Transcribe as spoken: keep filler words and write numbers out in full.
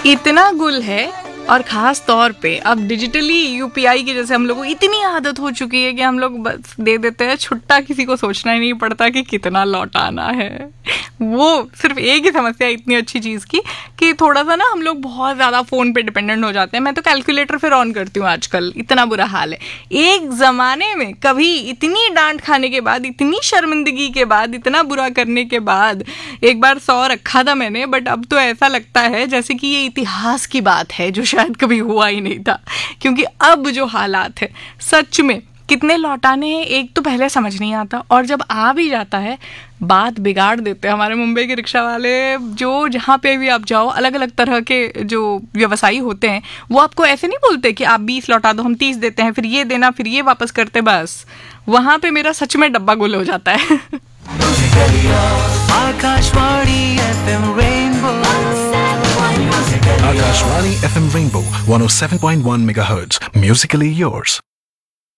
इतना गुल है। और ख़ास तौर पे अब डिजिटली यूपीआई की जैसे हम लोगों को इतनी आदत हो चुकी है कि हम लोग बस दे देते हैं छुट्टा, किसी को सोचना ही नहीं पड़ता कि कितना लौटाना है। वो सिर्फ एक ही समस्या है इतनी अच्छी चीज़ की कि थोड़ा सा ना हम लोग बहुत ज़्यादा फ़ोन पे डिपेंडेंट हो जाते हैं। मैं तो कैलकुलेटर फिर ऑन करती हूँ आजकल, इतना बुरा हाल है। एक ज़माने में कभी इतनी डांट खाने के बाद, इतनी शर्मिंदगी के बाद, इतना बुरा करने के बाद एक बार सौ रखा था मैंने, बट अब तो ऐसा लगता है जैसे कि ये इतिहास की बात है जो शायद कभी हुआ ही नहीं था। क्योंकि अब जो हालात है सच में कितने लौटाने हैं एक तो पहले समझ नहीं आता, और जब आ भी जाता है बात बिगाड़ देते हैं हमारे मुंबई के रिक्शा वाले। जो जहाँ पे भी आप जाओ, अलग अलग तरह के जो व्यवसायी होते हैं वो आपको ऐसे नहीं बोलते कि आप बीस लौटा दो, हम तीस देते हैं, फिर ये देना, फिर ये वापस करते। बस वहाँ पे मेरा सच में डब्बा गुल हो जाता है। Akashvani FM rainbow Akashvani F M Rainbow one oh seven point one megahertz. Musically yours.